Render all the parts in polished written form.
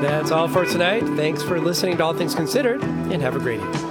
That's all for tonight. Thanks for listening to All Things Considered, and have a great evening.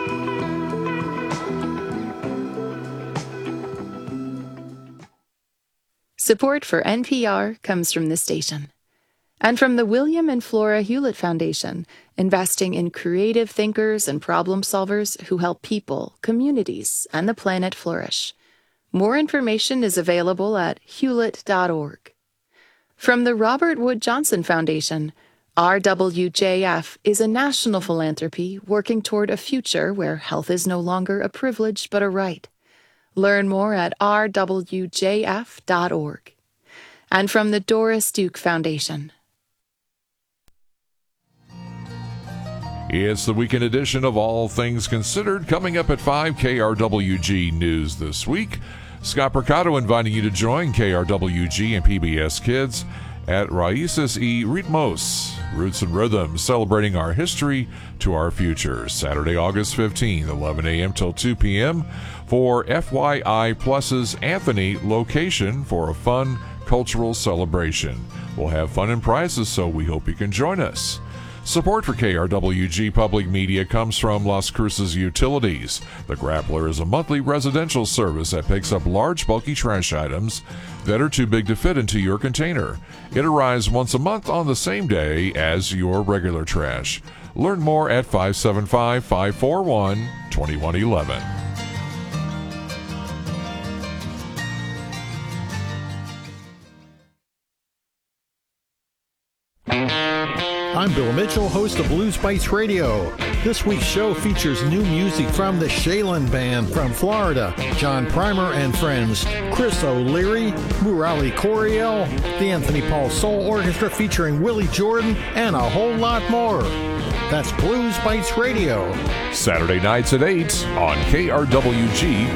Support for NPR comes from this station and from the William and Flora Hewlett Foundation, investing in creative thinkers and problem solvers who help people, communities, and the planet flourish. More information is available at hewlett.org. From the Robert Wood Johnson Foundation, RWJF is a national philanthropy working toward a future where health is no longer a privilege but a right. Learn more at rwjf.org. And from the Doris Duke Foundation. It's the weekend edition of All Things Considered. Coming up at 5, KRWG News this week. Scott Percato inviting you to join KRWG and PBS Kids at Raices y Ritmos, Roots and Rhythms, celebrating our history to our future. Saturday, August 15th, 11 a.m. till 2 p.m. for FYI Plus's Anthony location for a fun cultural celebration. We'll have fun and prizes, so we hope you can join us. Support for KRWG Public Media comes from Las Cruces Utilities. The Grappler is a monthly residential service that picks up large, bulky trash items that are too big to fit into your container. It arrives once a month on the same day as your regular trash. Learn more at 575-541-2111. I'm Bill Mitchell, host of Blues Bites Radio. This week's show features new music from the Shaylin Band from Florida, John Primer and Friends, Chris O'Leary, Murali Coriel, the Anthony Paul Soul Orchestra featuring Willie Jordan, and a whole lot more. That's Blues Bites Radio. Saturday nights at 8 on KRWG